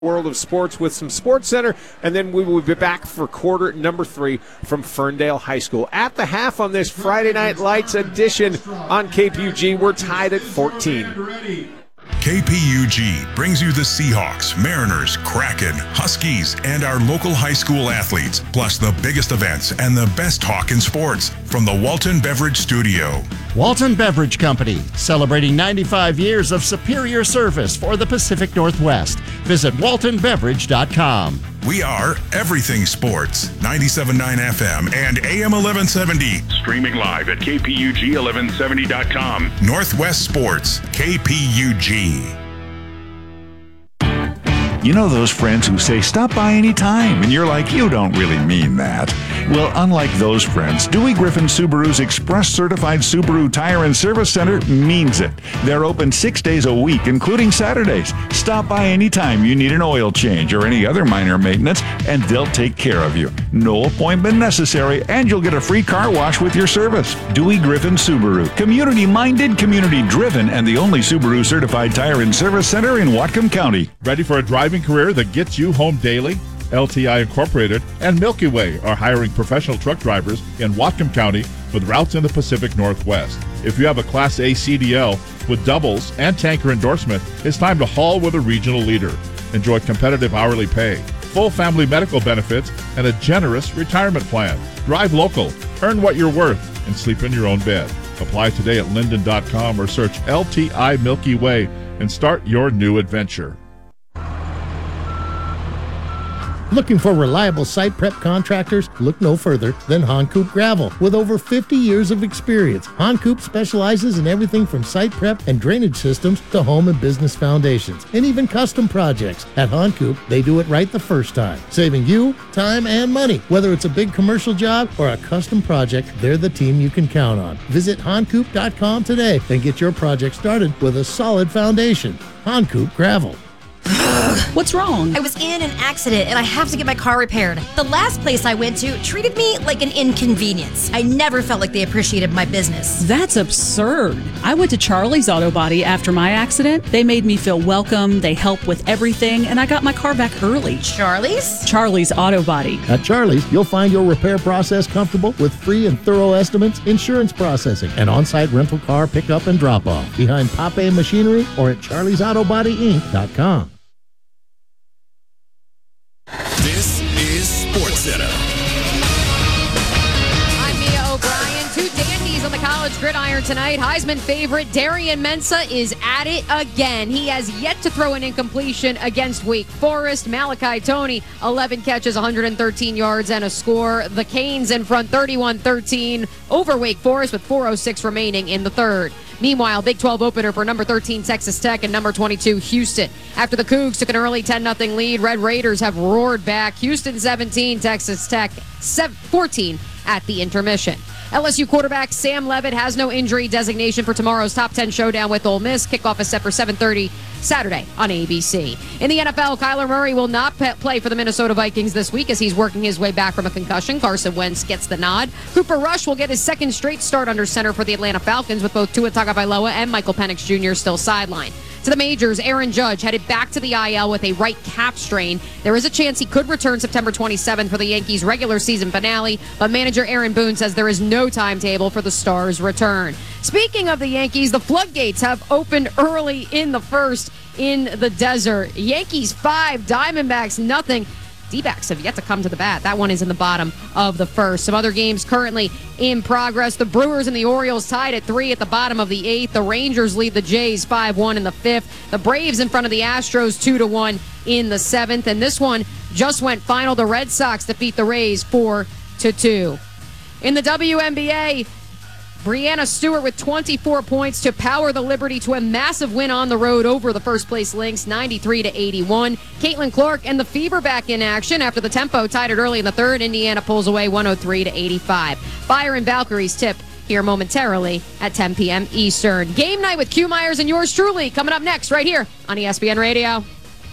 World of Sports with some Sports Center, and then we will be back for quarter number 3 from Ferndale High School. At the half on this Friday Night Lights edition on KPUG, we're tied at 14. KPUG brings you the Seahawks, Mariners, Kraken, Huskies, and our local high school athletes, plus the biggest events and the best talk in sports from the Walton Beverage Studio. Walton Beverage Company, celebrating 95 years of superior service for the Pacific Northwest. Visit waltonbeverage.com. We are Everything Sports, 97.9 FM and AM 1170. Streaming live at KPUG1170.com. Northwest Sports, KPUG. You know those friends who say, stop by anytime, and you're like, you don't really mean that. Well, unlike those friends, Dewey Griffin Subaru's Express Certified Subaru Tire and Service Center means it. They're open 6 days a week, including Saturdays. Stop by anytime you need an oil change or any other minor maintenance, and they'll take care of you. No appointment necessary, and you'll get a free car wash with your service. Dewey Griffin Subaru. Community-minded, community-driven, and the only Subaru Certified Tire and Service Center in Whatcom County. Ready for a driving career that gets you home daily? LTI Incorporated and Milky Way are hiring professional truck drivers in Whatcom County with routes in the Pacific Northwest. If you have a Class A CDL with doubles and tanker endorsement, it's time to haul with a regional leader. Enjoy competitive hourly pay, full family medical benefits, and a generous retirement plan. Drive local, earn what you're worth, and sleep in your own bed. Apply today at linden.com or search LTI Milky Way and start your new adventure. Looking for reliable site prep contractors? Look no further than Honcoop Gravel. With over 50 years of experience, Honcoop specializes in everything from site prep and drainage systems to home and business foundations, and even custom projects. At Honcoop, they do it right the first time, saving you time and money. Whether it's a big commercial job or a custom project, they're the team you can count on. Visit Honcoop.com today and get your project started with a solid foundation. Honcoop Gravel. What's wrong? I was in an accident and I have to get my car repaired. The last place I went to treated me like an inconvenience. I never felt like they appreciated my business. That's absurd. I went to Charlie's Auto Body after my accident. They made me feel welcome, they help with everything, and I got my car back early. Charlie's? Charlie's Auto Body. At Charlie's, you'll find your repair process comfortable with free and thorough estimates, insurance processing, and on-site rental car pickup and drop-off. Behind Pape Machinery or at charliesautobody.inc.com. This is Sports Center. I'm Mia O'Brien. Two dandies on the college gridiron tonight. Heisman favorite Darian Mensah is at it again. He has yet to throw an incompletion against Wake Forest. Malachi Toney, 11 catches, 113 yards, and a score. The Canes in front 31-13 over Wake Forest with 4:06 remaining in the third. Meanwhile, Big 12 opener for number 13 Texas Tech and number 22 Houston. After the Cougs took an early 10-0 lead, Red Raiders have roared back. Houston 17, Texas Tech 14 at the intermission. LSU quarterback Sam Leavitt has no injury designation for tomorrow's top 10 showdown with Ole Miss. Kickoff is set for 7:30 Saturday on ABC. In the NFL, Kyler Murray will not play for the Minnesota Vikings this week as he's working his way back from a concussion. Carson Wentz gets the nod. Cooper Rush will get his second straight start under center for the Atlanta Falcons with both Tua Tagovailoa and Michael Penix Jr. still sidelined. To the majors, Aaron Judge headed back to the IL with a right calf strain. There is a chance he could return September 27th for the Yankees' regular season finale, but manager Aaron Boone says there is no timetable for the Stars' return. Speaking of the Yankees, the floodgates have opened early in the first in the desert. Yankees 5, Diamondbacks nothing. D-backs have yet to come to the bat. That one is in the bottom of the first. Some other games currently in progress. The Brewers and the Orioles tied at 3 at the bottom of the 8th. The Rangers lead the Jays 5-1 in the 5th. The Braves in front of the Astros 2-1 in the 7th. And this one just went final. The Red Sox defeat the Rays 4-2. In the WNBA, Breanna Stewart with 24 points to power the Liberty to a massive win on the road over the first-place Lynx, 93-81. Caitlin Clark and the Fever back in action after the tempo tied it early in the third. Indiana pulls away 103-85. Fire and Valkyries tip here momentarily at 10 p.m. Eastern. Game night with Q Myers and yours truly coming up next right here on ESPN Radio.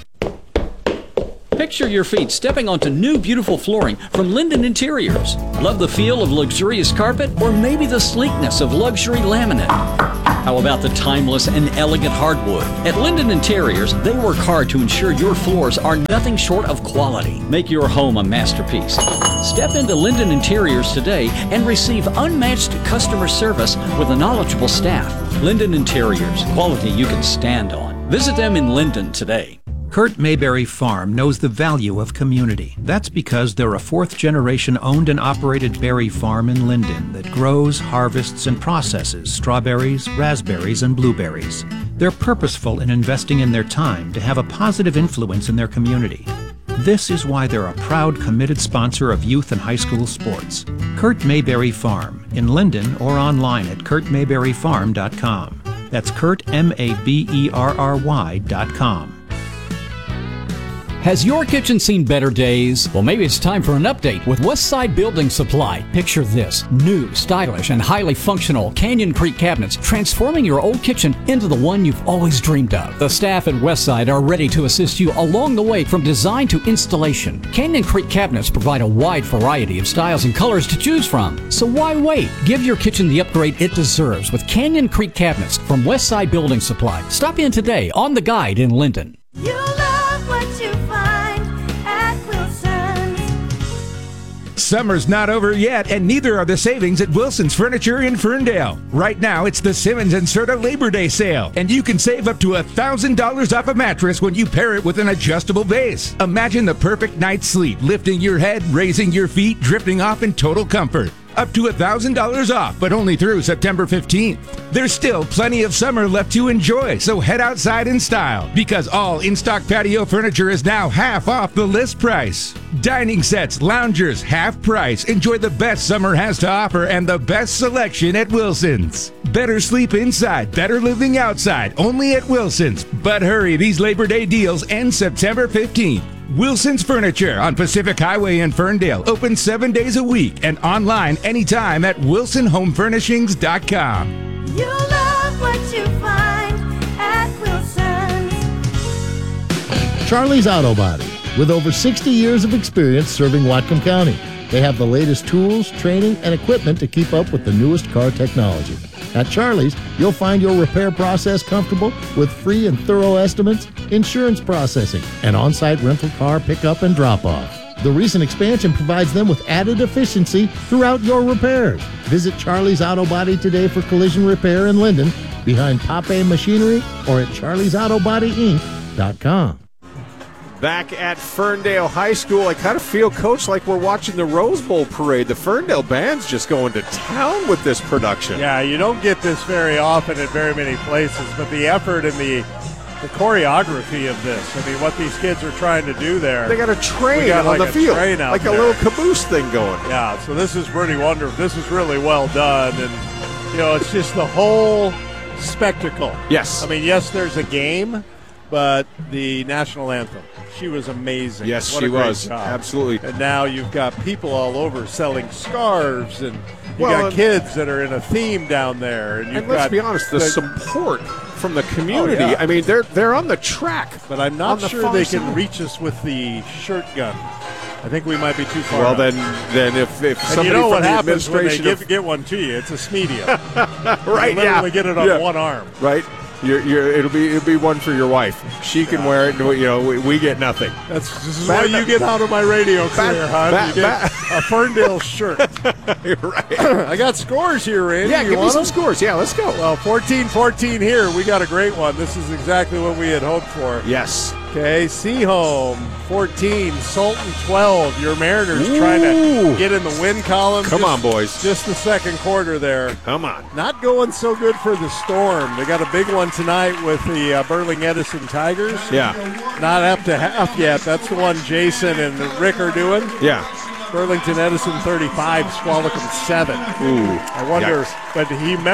Picture your feet stepping onto new, beautiful flooring from Linden Interiors. Love the feel of luxurious carpet or maybe the sleekness of luxury laminate? How about the timeless and elegant hardwood? At Linden Interiors, they work hard to ensure your floors are nothing short of quality. Make your home a masterpiece. Step into Linden Interiors today and receive unmatched customer service with a knowledgeable staff. Linden Interiors, quality you can stand on. Visit them in Linden today. Kurt Mayberry Farm knows the value of community. That's because they're a fourth-generation owned and operated berry farm in Linden that grows, harvests, and processes strawberries, raspberries, and blueberries. They're purposeful in investing in their time to have a positive influence in their community. This is why they're a proud, committed sponsor of youth and high school sports. Kurt Mayberry Farm, in Linden or online at kurtmayberryfarm.com. That's Kurt, MABERRY.com. Has your kitchen seen better days? Well, maybe it's time for an update with Westside Building Supply. Picture this: new, stylish, and highly functional Canyon Creek cabinets, transforming your old kitchen into the one you've always dreamed of. The staff at Westside are ready to assist you along the way from design to installation. Canyon Creek cabinets provide a wide variety of styles and colors to choose from. So why wait? Give your kitchen the upgrade it deserves with Canyon Creek cabinets from Westside Building Supply. Stop in today on The Guide in Linden. You love what you find at Wilson's. Summer's not over yet, and neither are the savings at Wilson's Furniture in Ferndale. Right now, it's the Simmons and Serta Labor Day sale, and you can save up to $1,000 off a mattress when you pair it with an adjustable base. Imagine the perfect night's sleep, lifting your head, raising your feet, drifting off in total comfort. Up to $1,000 off, but only through September 15th. There's still plenty of summer left to enjoy, so head outside in style, because all in-stock patio furniture is now half off the list price. Dining sets, loungers, half price. Enjoy the best summer has to offer and the best selection at Wilson's. Better sleep inside, better living outside, only at Wilson's. But hurry, these Labor Day deals end September 15th. Wilson's Furniture on Pacific Highway in Ferndale, open 7 days a week and online anytime at wilsonhomefurnishings.com. You love what you find at Wilson's. Charlie's Auto Body, with over 60 years of experience serving Whatcom County. They have the latest tools, training, and equipment to keep up with the newest car technology. At Charlie's, you'll find your repair process comfortable with free and thorough estimates, insurance processing, and on-site rental car pickup and drop-off. The recent expansion provides them with added efficiency throughout your repairs. Visit Charlie's Auto Body today for collision repair in Linden, behind Pape Machinery, or at charliesautobody.com. Back at Ferndale High School, I kind of feel, Coach, like we're watching the Rose Bowl parade. The Ferndale band's just going to town with this production. Yeah, you don't get this very often at very many places, but the effort and the choreography of this, I mean, what these kids are trying to do there. They got a train on the field, like a little caboose thing going. Yeah, so this is pretty wonderful. This is really well done, and, you know, it's just the whole spectacle. Yes. I mean, yes, there's a game, but the national anthem, she was amazing. Yes, what she a great was. job. Absolutely. And now you've got people all over selling scarves, and you got kids that are in a theme down there. And let's be honest, the support from the community. Oh, yeah. I mean, they're on the track. But I'm not sure they can reach us with the shirt gun. I think we might be too far. Well, then if somebody you know from what the happens when they administration get one to you, it's a Smedia. Right? You literally get it on one arm. Right. It'll be one for your wife. She can wear it, and we get nothing. This is why you get out of my radio career, hon. You get a Ferndale shirt. Right. I got scores here, Randy. Yeah, give me some scores. Yeah, let's go. Well, 14-14 here. We got a great one. This is exactly what we had hoped for. Yes. Okay, Seaholm 14, Sultan 12. Your Mariners trying to get in the win column. Come on, boys. Just the second quarter there. Come on. Not going so good for the Storm. They got a big one tonight with the Burling Edison Tigers. Yeah. Not up to half yet. That's the one Jason and Rick are doing. Yeah. Burlington Edison 35, Squalicum 7. Ooh. I wonder, but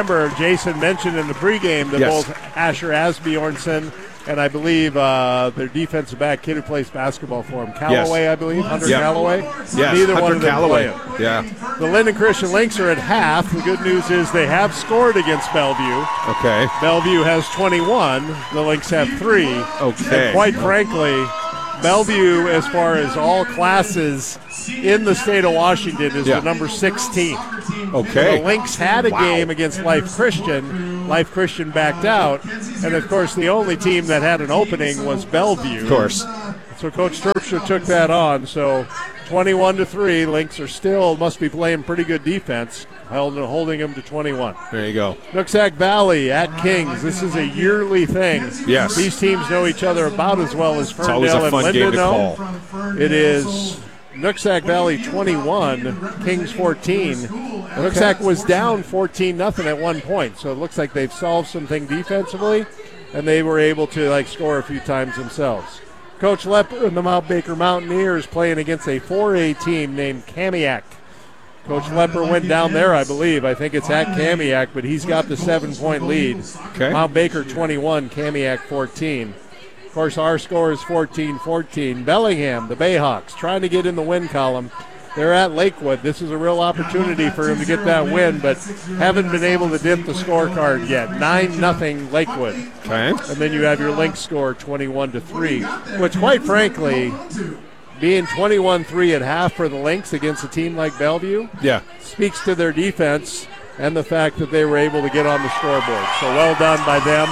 Jason mentioned in the pregame that both Asher Asbjornson and I believe their defensive back, kid who plays basketball for him, Callaway, I believe, Hunter Callaway. Yes, neither Hunter one of them Callaway. play him. Yeah. The Linden Christian Lynx are at half. The good news is they have scored against Bellevue. Okay. Bellevue has 21. The Lynx have 3. Okay. And quite frankly, Bellevue, as far as all classes in the state of Washington, is the number 16. Okay. The Lynx had a game against Life Christian, Life Christian backed out. And, of course, the only team that had an opening was Bellevue. Of course. So Coach Terpstra took that on. So 21-3, Lynx must be playing pretty good defense, holding them to 21. There you go. Nooksack Valley at Kings. This is a yearly thing. Yes. These teams know each other about as well as Ferndale it's always a fun and game Linden to call. It is Nooksack Valley 21, Kings 14. Nooksack was down 14-0 at one point, so it looks like they've solved something defensively, and they were able to score a few times themselves. Coach Lepper and the Mount Baker Mountaineers playing against a 4A team named Kamiak. Coach Lepper went down there, I believe. I think it's at Kamiak, but he's got the 7-point lead. Okay. Mount Baker 21, Kamiak 14. Of course, our score is 14-14. Bellingham, the Bayhawks, trying to get in the win column. They're at Lakewood. This is a real opportunity for him to get that win, but haven't been able to dip the scorecard yet. 9-0 Lakewood. Okay. And then you have your Lynx score 21-3, which quite frankly, being 21-3 at half for the Lynx against a team like Bellevue, speaks to their defense and the fact that they were able to get on the scoreboard. So well done by them.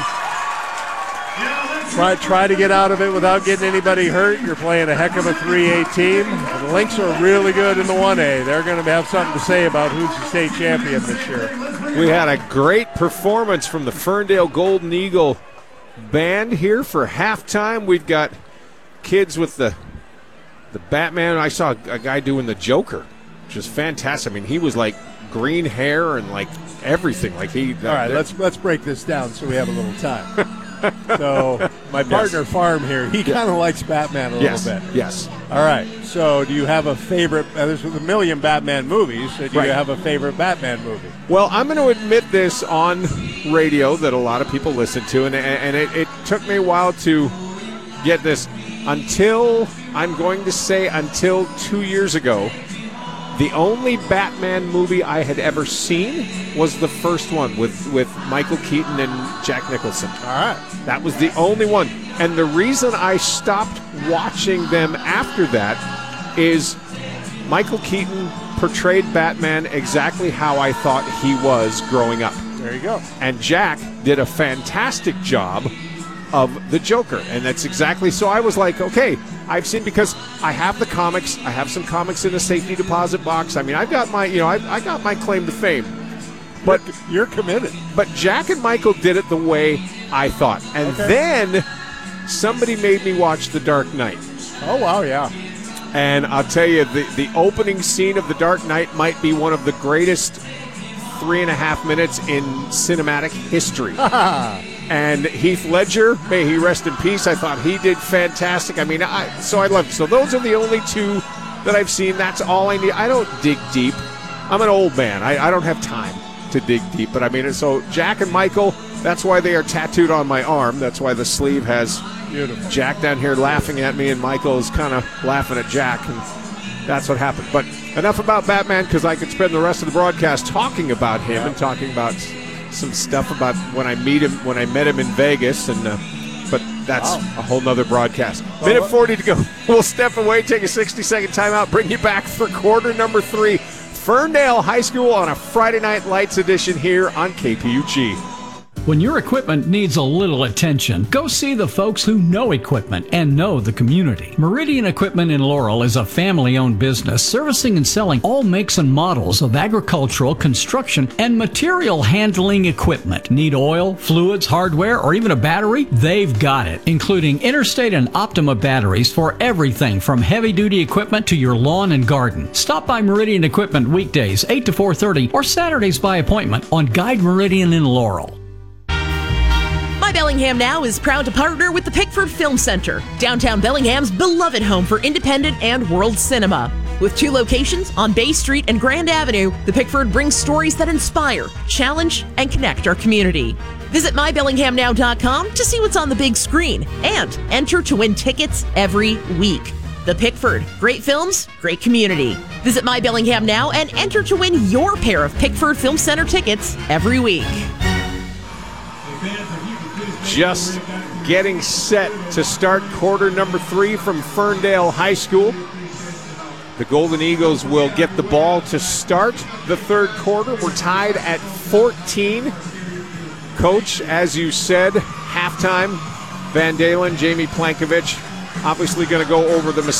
Try to get out of it without getting anybody hurt. You're playing a heck of a 3A team. And the Lynx are really good in the 1A. They're going to have something to say about who's the state champion this year. We had a great performance from the Ferndale Golden Eagle band here for halftime. We've got kids with the Batman. I saw a guy doing the Joker, which is fantastic. I mean, he was like green hair and like everything. Like he. All right, let's break this down so we have a little time. So my partner Farm here, he kind of likes Batman a little bit. Yes. All right. So do you have a favorite? There's a million Batman movies. So do you have a favorite Batman movie? Well, I'm going to admit this on radio that a lot of people listen to, and it took me a while to get this. Until 2 years ago, the only Batman movie I had ever seen was the first one with Michael Keaton and Jack Nicholson. All right. That was the only one. And the reason I stopped watching them after that is Michael Keaton portrayed Batman exactly how I thought he was growing up. There you go. And Jack did a fantastic job of the Joker, and that's exactly so. I was like, okay, I've seen, because I have the comics. I have some comics in the safety deposit box. I mean, I've got my, I got my claim to fame. But you're committed. But Jack and Michael did it the way I thought, and then somebody made me watch The Dark Knight. Oh wow, yeah. And I'll tell you, the opening scene of The Dark Knight might be one of the greatest 3.5 minutes in cinematic history. And Heath Ledger, may he rest in peace, I thought he did fantastic. I mean, I loved it. So those are the only two that I've seen. That's all I need. I don't dig deep. I'm an old man. I don't have time to dig deep. But I mean, so Jack and Michael, that's why they are tattooed on my arm. That's why the sleeve has Jack down here laughing at me, and Michael is kind of laughing at Jack. And that's what happened. But enough about Batman, because I could spend the rest of the broadcast talking about him and talking about some stuff about when I met him in Vegas, and but that's a whole nother broadcast. Minute 40 to go. We'll step away, take a 60-second timeout, bring you back for quarter number 3. Ferndale High School on a Friday Night Lights edition here on KPUG. When your equipment needs a little attention, go see the folks who know equipment and know the community. Meridian Equipment in Laurel is a family-owned business servicing and selling all makes and models of agricultural, construction, and material handling equipment. Need oil, fluids, hardware, or even a battery? They've got it, including Interstate and Optima batteries for everything from heavy-duty equipment to your lawn and garden. Stop by Meridian Equipment weekdays 8 to 4:30 or Saturdays by appointment on Guide Meridian in Laurel. My Bellingham Now is proud to partner with the Pickford Film Center, downtown Bellingham's beloved home for independent and world cinema. With 2 locations on Bay Street and Grand Avenue, the Pickford brings stories that inspire, challenge, and connect our community. Visit mybellinghamnow.com to see what's on the big screen and enter to win tickets every week. The Pickford, great films, great community. Visit My Bellingham Now and enter to win your pair of Pickford Film Center tickets every week. Just getting set to start quarter number 3 from Ferndale High School. The Golden Eagles will get the ball to start the third quarter. We're tied at 14. Coach, as you said, halftime, Van Dalen, Jamie Plankovich, obviously going to go over the